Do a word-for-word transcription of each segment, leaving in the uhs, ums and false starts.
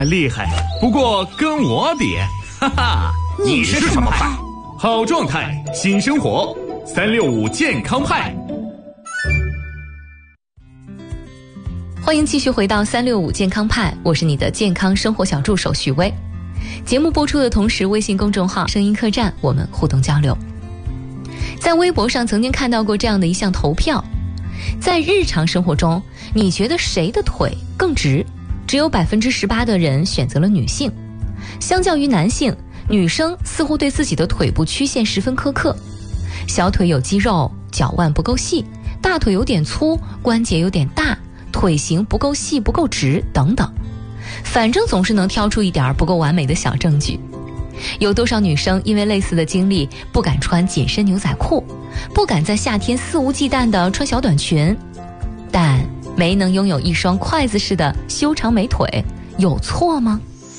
厉害，不过跟我比，哈哈， 你是什么派？ 好状态，新生活，三六五健康派。 欢迎继续回到三六五健康派，我是你的健康生活小助手许巍。节目播出的同时，微信公众号声音客栈我们互动交流。在微博上曾经看到过这样的一项投票，在日常生活中，你觉得谁的腿更直？只有 百分之十八 的人选择了女性。相较于男性，女生似乎对自己的腿部曲线十分苛刻，小腿有肌肉，脚腕不够细，大腿有点粗，关节有点大，腿型不够细不够直等等，反正总是能挑出一点不够完美的小证据。有多少女生因为类似的经历不敢穿紧身牛仔裤，不敢在夏天肆无忌惮地穿小短裙，但没能拥有一双筷子式的修长美腿，有错吗？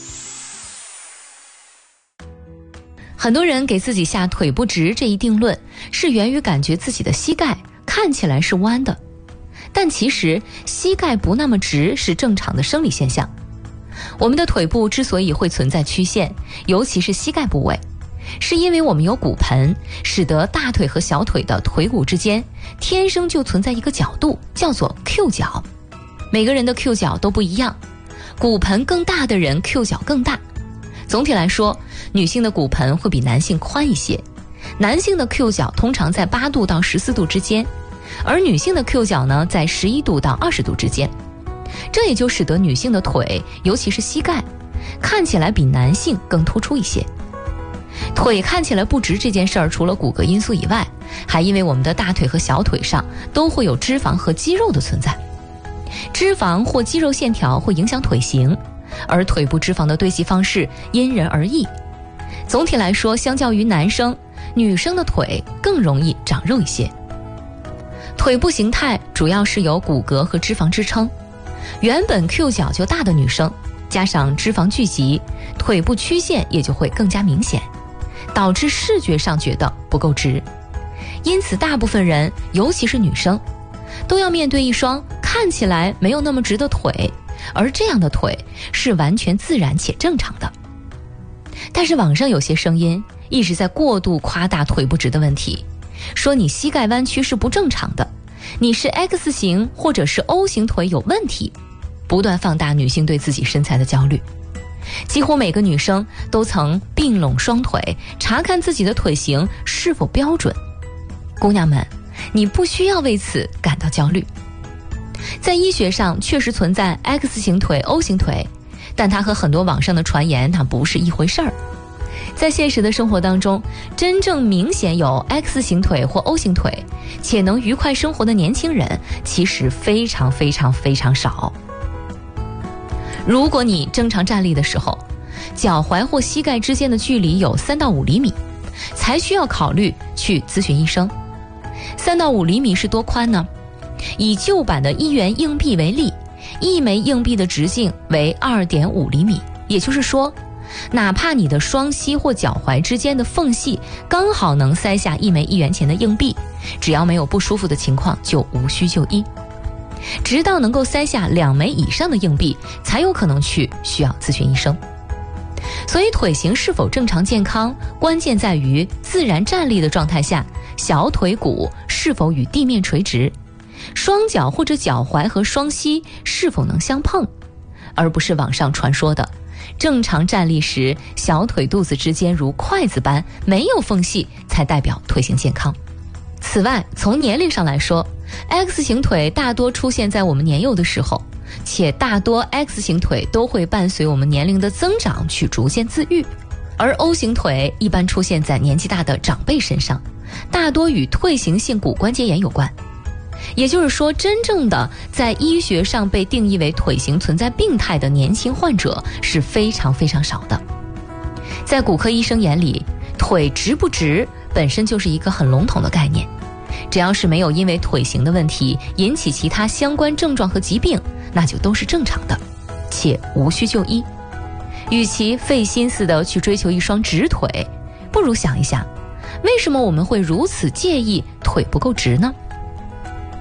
很多人给自己下腿不直这一定论，是源于感觉自己的膝盖看起来是弯的，但其实膝盖不那么直是正常的生理现象。我们的腿部之所以会存在曲线，尤其是膝盖部位，是因为我们有骨盆，使得大腿和小腿的腿骨之间天生就存在一个角度，叫做 Q 角。每个人的 Q 角都不一样，骨盆更大的人 Q 角更大。总体来说，女性的骨盆会比男性宽一些，男性的 Q 角通常在八度到十四度之间，而女性的 Q 角呢，在十一度到二十度之间。这也就使得女性的腿，尤其是膝盖，看起来比男性更突出一些。腿看起来不直这件事儿，除了骨骼因素以外，还因为我们的大腿和小腿上都会有脂肪和肌肉的存在。脂肪或肌肉线条会影响腿型，而腿部脂肪的堆积方式因人而异。总体来说，相较于男生，女生的腿更容易长肉一些。腿部形态主要是由骨骼和脂肪支撑。原本 Q 角就大的女生，加上脂肪聚集，腿部曲线也就会更加明显，导致视觉上觉得不够直。因此大部分人，尤其是女生，都要面对一双看起来没有那么直的腿，而这样的腿是完全自然且正常的。但是网上有些声音一直在过度夸大腿不直的问题，说你膝盖弯曲是不正常的，你是 X 型或者是 O 型腿有问题，不断放大女性对自己身材的焦虑。几乎每个女生都曾并拢双腿，查看自己的腿型是否标准。姑娘们，你不需要为此感到焦虑。在医学上确实存在 X 型腿、O 型腿，但它和很多网上的传言它不是一回事儿。在现实的生活当中，真正明显有 X 型腿或 O 型腿且能愉快生活的年轻人，其实非常非常非常少。如果你正常站立的时候，脚踝或膝盖之间的距离有三到五厘米，才需要考虑去咨询医生。三到五厘米是多宽呢？以旧版的一元硬币为例，一枚硬币的直径为 二点五厘米，也就是说，哪怕你的双膝或脚踝之间的缝隙刚好能塞下一枚一元钱的硬币，只要没有不舒服的情况，就无需就医。直到能够塞下两枚以上的硬币，才有可能去需要咨询医生。所以腿型是否正常健康，关键在于自然站立的状态下，小腿骨是否与地面垂直，双脚或者脚踝和双膝是否能相碰，而不是网上传说的正常站立时小腿肚子之间如筷子般没有缝隙才代表腿型健康。此外，从年龄上来说， X 型腿大多出现在我们年幼的时候，且大多 X 型腿都会伴随我们年龄的增长去逐渐自愈，而 O 型腿一般出现在年纪大的长辈身上，大多与退行性骨关节炎有关。也就是说，真正的在医学上被定义为腿型存在病态的年轻患者是非常非常少的。在骨科医生眼里，腿直不直本身就是一个很笼统的概念，只要是没有因为腿型的问题引起其他相关症状和疾病，那就都是正常的，且无需就医。与其费心思的去追求一双直腿，不如想一想，为什么我们会如此介意腿不够直呢？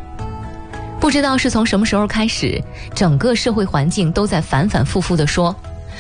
不知道是从什么时候开始，整个社会环境都在反反复复地说，